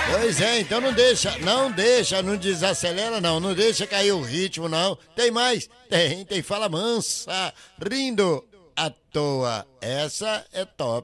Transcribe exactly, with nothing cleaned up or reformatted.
Pois é, então não deixa, não deixa, não desacelera não, não deixa cair o ritmo não. Tem mais? Tem, tem fala mansa, rindo à toa. Essa é top.